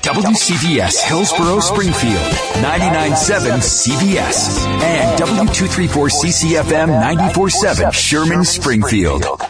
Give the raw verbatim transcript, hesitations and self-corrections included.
W C B S Hillsborough Springfield, ninety-nine point seven C B S, and W two thirty-four C C F M ninety-four point seven Sherman Springfield.